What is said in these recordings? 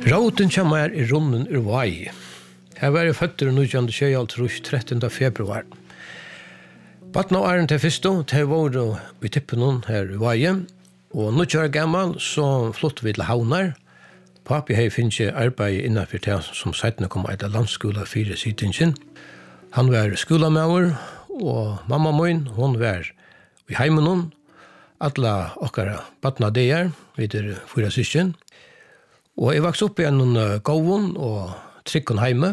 Råten kommer i runden ur vei. Her var jeg føtter 13. februar. Batna og æren til første, til vår vi tippen noen her i vei. Og nå kjører gammel, så flott vi til havner. Papi har finnet arbeid innenfor det som seitene kom etter landsskola 4 siden. Han var skolamauer, og mamma min, hun var i heimen noen. Alla okkara batna deir, vi 4 syskjen. Og jeg vokste opp i en gåvun og trykken heime.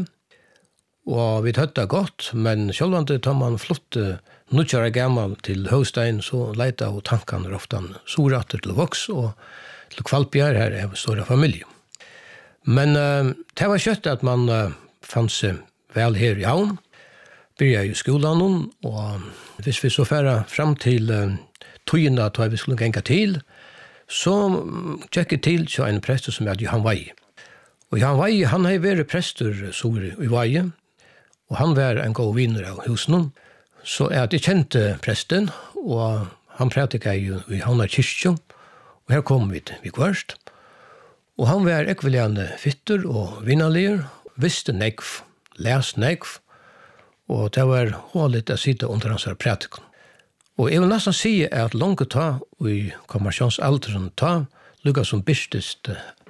Og vi tøtta godt, men sjølvande tar man flott nukkjara gammal til Høgstein, så leita og tankene ofte sorater til voks og til kvalpjar her er stora familie. Men det var kjøtt at man fann seg vel her i havn, byrja i skolan, og hvis vi så færa fram til tøyina til vi skulle genga til, så tjekket til så en prester som heter Johan Vei. Og Johan Vei, han har vært prester i Vei, og han var en god vinner av husen. Så jeg kjente presten, og han pratet i Havnar kyrkjø, og her kom vi kvørst. Og han var ekviliane fitter og vinnerlig, visste nekv, les nekv, og det var hålet å sitte under hans pratikon. Og jeg vil nesten si at langt ta, og i konfirmasjonsalderen ta, lukket som bystest,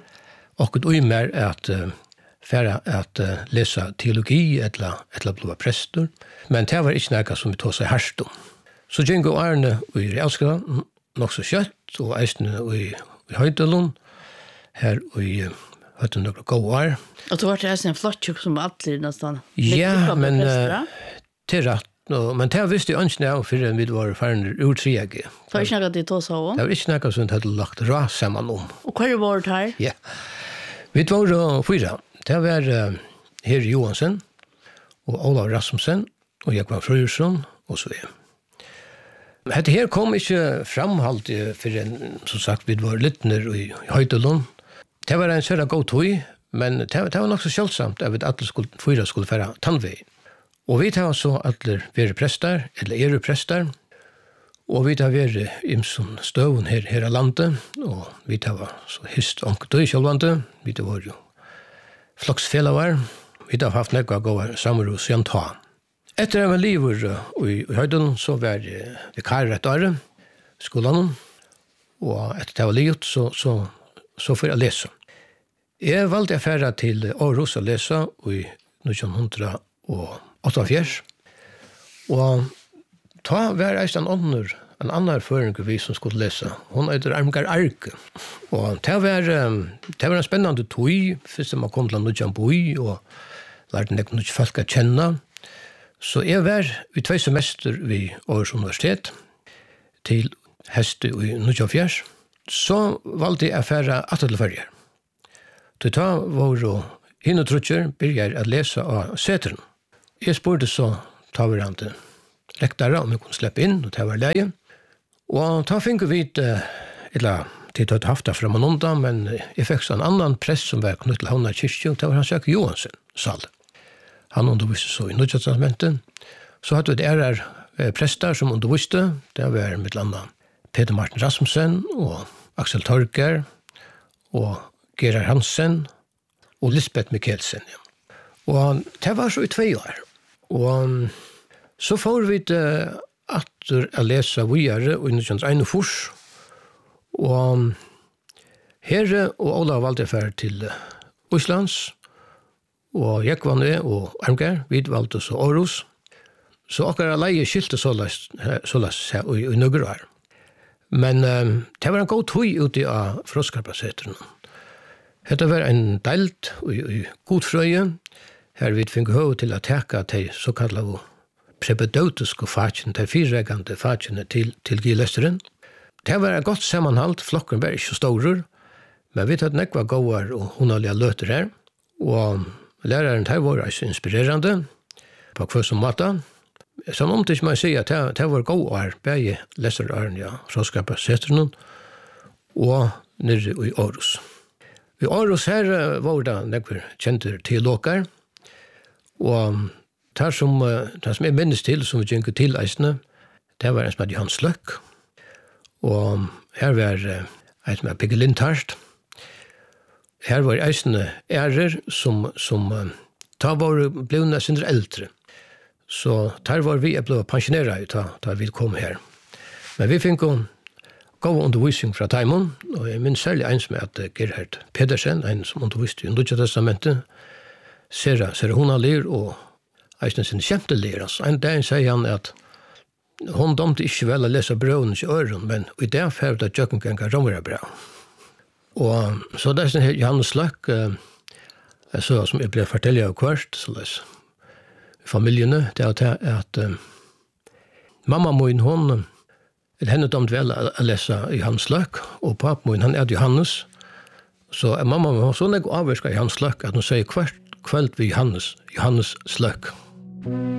og det mer at færre at lese teologi, eller blå prester, men det var ikke noe som vi tog seg herst om. Så gjennom årene i realskolen, nok så kjøtt, og eisene i Høydalund, her i høyde noen gode år. Og du var til en flott tjukk som alle nesten? Ja, men til rett. Men det visste jeg ikke nå, før vi var ferdig ur 3G. Det var ikke noe de tog seg om? Det var ikke noe som hadde lagt ras sammen om. Og hva var det her? Ja, vi var 4. Det var Herre Johansen, og Olav Rasmussen, og Jakvar Frøyersson, og så videre. Dette her kom ikke framholdt for en, som sagt, vi var litt nær i Høydalund. Det var en svært god tog, men det var nok så selvsamt at vi alle 4 skulle fære tannvei. Og vi tar så alle være prester, eller prester, og vi tar være i sånn støven her i landet, og vi tar så hyst og døy selvvande, vi tar var jo floksfellavar, vi tar haft nekva gåar samru siden ta. Etter en liver i Høydalund, så var vi karer et åre, skolan, og etter det var livet, så får jeg lese. Jeg valgte affæra til Aarhus å lese i 1948, og ta var eist en annan føring vi som skulle lese. Hun heter Armgar Arke. Og det var en spennende tog, først man kom til Nudjan Boi, og lærte nek noe folk å kjenne. Så jeg var i 2 semester ved Aarhus Universitet, til heste i Nudjan Fjers. Så valgte jeg affæra attelferger. Til ta var hinnetrutcher begynner å lese av seteren. Jeg spurte så taverande lektere om jeg kunne slippe inn, og det var leie. Og da fikk vi eller til å ha haft det fra Manonda, men jeg fikk så en annan prest som var knyttet til Havnar kyrkjø, og det var Hans Johansen, Sal. Han underviste så i Nødjatestamentet. Så hadde vi det prester som underviste, det var mitt landa Peter Martin Rasmussen, og Axel Torger, og Gerard Hansen, og Lisbeth Mikkelsen. Ja. Og det var så i 2 år. Og så får vi atter å lese videre i 1941. Og Herre og Olav valgte ferd til Oslands, og Jekvane og Armgar, vi valgte så Aarhus. Så akkurat leie skilte så løs i noen år. Men det var en god tog ute av Froskarpaseteren. Dette var en delt i Godfrøye, her vi fikk høy til å teka til såkallede prebedautiske fatjen, til 4-reggende fatjene til Gilesteren. Det var et godt sammenhalt, flokken var ikke store, men vi tatt nekva gåar og hundalige løter her, og læreren her var altså inspirerende på hva som måte. Sånn omtids må jeg si at det var gåar, begge leseraren, ja, Froskarpaseteren, og nere i Aarhus. I Aarhus her var det nekvar kjente teologer, og det som jeg minnes til, som vi gikk til eisene, det var en som heter Hans Løk, og her var en som heter Pigge Lindhardt. her var eisende ærer som ta var blivna sin äldre. Så tar var vi blev pensionerade ta vi kom her. Men vi fick gå undervisning fra Taimon, og jeg minns særlig en som Gerhard Pedersen, en som underviste i Nudja Testamentet, ser hun har lir, og eisen sin kjempelir. En dag sier han at hun domte ikke vel å lese brøvene i øren, men i det ferd at jøkken ganger rommer bra. Og så det er Johannes Løk, som jeg ble fortelle av hvert, så les familiene, det er at mamma min, hun henne domt vel å lese Johannes Løk, og pappa min, han Johannes. Så mamma min, så er jeg avvirket Johannes Løk, at hun sier hvert kveld ved Johannes Løk.